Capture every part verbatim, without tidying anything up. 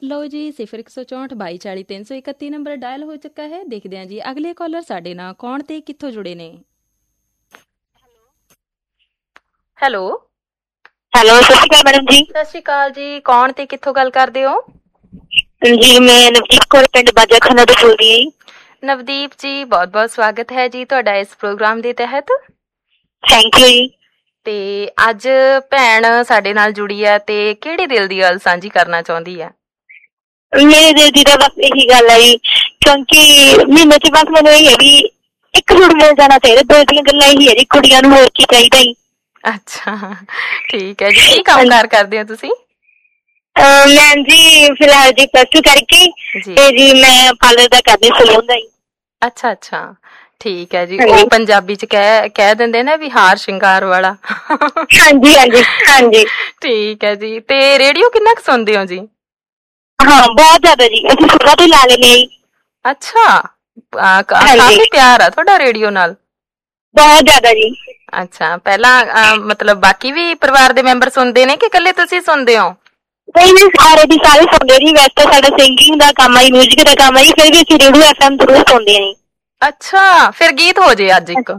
ਲਓ ਜੀ, ਸਿਫਰ ਇੱਕ ਸੌ ਚੌਂਹਠ ਬਾਈ ਚਾਲੀ ਤਿੰਨ ਸੌ ਇਕੱਤੀ ਨੰਬਰ ਡਾਇਲ ਹੋ ਚੁੱਕਾ ਹੈ। ਦੇਖਦੇ ਹਾਂ ਜੀ ਅਗਲੇ ਕਾਲਰ ਸਾਡੇ ਨਾਲ ਕੌਣ ਤੇ ਕਿੱਥੋਂ ਜੁੜੇ ਨੇ। ਹੈਲੋ ਹੈਲੋ, ਸਤਿ ਸ਼੍ਰੀ ਅਕਾਲ ਮੈਡਮ ਜੀ। ਸਤਿ ਸ਼੍ਰੀ ਅਕਾਲ ਜੀ, ਕੌਣ ਤੇ ਕਿੱਥੋਂ ਗੱਲ ਕਰਦੇ ਹੋ? ਜੀ ਮੈਂ ਨਵਦੀਪ ਕੌਰ ਪਿੰਡ ਬਾਜਾ ਖਾਨਾ ਤੋਂ ਬੋਲ ਰਹੀ ਹਾਂ। ਨਵਦੀਪ ਜੀ, ਬਹੁਤ ਬਹੁਤ ਸਵਾਗਤ ਹੈ ਜੀ ਤੁਹਾਡਾ ਇਸ ਪ੍ਰੋਗਰਾਮ ਦੇ ਤਹਿਤ। ਥੈਂਕ ਯੂ ਜੀ। ਤੇ ਅੱਜ ਭੈਣ ਸਾਡੇ ਨਾਲ ਜੁੜੀ ਹੈ ਤੇ ਕਿਹੜੇ ਦਿਲ ਦੀ ਗੱਲ ਸਾਂਝੀ ਕਰਨਾ ਚਾਹੁੰਦੀ ਹੈ? ਮੇਰੇ ਦਿਲ ਦੀ ਤਾਂ ਬਸ ਇਹੀ ਗੱਲ ਹੈ ਜੀ, ਕਿਉਂਕਿ ਮਹੀਨੇ ਚ ਬਸ ਮੈਨੂੰ ਇਹ ਹੈ ਵੀ ਇੱਕ ਜੁੜ ਮਿਲ ਜਾਣਾ ਚਾਹੀਦਾ। ਦੋ ਦੀਆਂ ਗੱਲਾਂ ਇਹੀ ਹੈ ਜੀ, ਕੁੜੀਆਂ ਨੂੰ ਹੋਰ ਕੀ ਚਾਹੀਦਾ ਜੀ। ਅੱਛਾ, ਠੀਕ ਹੈ ਜੀ। ਕੀ ਕੰਮ ਕਾਰ ਕਰਦੇ ਹੋ ਤੁਸੀਂ? ਮੈਮ ਜੀ ਫਿਲਹਾਲ ਜੀ ਪਲੱਸ ਟੂ ਕਰਕੇ ਤੇ ਜੀ ਮੈਂ ਪਾਰਲਰ ਦਾ ਕਰਦੀ ਸਲੂਨ ਦਾ ਜੀ। ਅੱਛਾ ਅੱਛਾ, ਠੀਕ ਹੈ ਜੀ। ਉਹ ਪੰਜਾਬੀ ਚ ਕਹਿ ਕਹਿ ਦਿੰਦੇ ਨਾ ਵੀ ਹਾਰ ਸ਼ਿੰਗਾਰ ਵਾਲਾ। ਹਾਂਜੀ ਹਾਂਜੀ ਹਾਂਜੀ, ਠੀਕ ਹੈ ਜੀ। ਤੇ ਰੇਡੀਓ ਕਿੰਨਾ ਕੁ ਸੁਣਦੇ ਹੋ ਜੀ? ਹਾਂ ਬਹੁਤ ਜ਼ਿਆਦਾ ਜੀ, ਅਸੀਂ ਸੁਬਹ ਤੋਂ ਲਾ ਲੈਂਦੇ ਹਾਂ ਜੀ। ਅੱਛਾ, ਕਾਫੀ ਪਿਆਰ ਆ ਤੁਹਾਡਾ ਰੇਡੀਓ ਨਾਲ। ਬਹੁਤ ਜ਼ਿਆਦਾ ਜੀ। ਅੱਛਾ, ਪਹਿਲਾਂ ਮਤਲਬ ਬਾਕੀ ਵੀ ਪਰਿਵਾਰ ਦੇ ਮੈਂਬਰ ਸੁਣਦੇ ਨੇ ਕਿ ਇਕੱਲੇ ਤੁਸੀਂ ਸੁਣਦੇ ਹੋ? ਨਹੀਂ ਨਹੀਂ, ਸਾਰੇ ਦੀ ਸਾਰੇ ਸੁਣਦੇ ਜੀ। ਵੈਸੇ ਤਾਂ ਸਾਡਾ ਸਿੰਗਿੰਗ ਦਾ ਕੰਮ ਹੈ, ਮਿਊਜ਼ਿਕ ਦਾ ਕੰਮ ਹੈ ਜੀ, ਫਿਰ ਵੀ ਅਸੀਂ ਰੇਡੀਓ ਐਫ ਐਮ ਜ਼ਰੂਰ ਸੁਣਦੇ ਹਾਂ ਜੀ। ਅੱਛਾ, ਫਿਰ ਗੀਤ ਹੋ ਜੇ ਅੱਜ ਇੱਕ।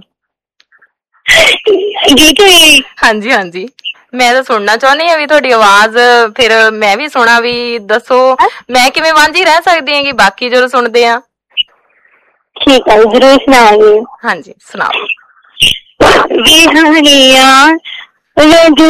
ਗੀਤ ਵੀ? ਹਾਂਜੀ ਹਾਂਜੀ, ਮੈਂ ਤਾਂ ਸੁਣਨਾ ਚਾਹੁੰਦੀ ਹਾਂ ਵੀ ਤੁਹਾਡੀ ਆਵਾਜ਼, ਫਿਰ ਮੈਂ ਵੀ ਸੁਣਾ। ਵੀ ਦੱਸੋ ਮੈਂ ਕਿਵੇਂ ਵਾਂਝੀ ਰਹਿ ਸਕਦੀ ਹੈਗੀ ਬਾਕੀ ਜਦੋਂ ਸੁਣਦੇ ਆ? ਠੀਕ ਹੈ, ਜ਼ਰੂਰ ਸੁਣਾਵਾਂਗੇ। ਹਾਂਜੀ ਸੁਣਾਓ। ਵਿਹਾਰੀਆਂ ਰੋਜ਼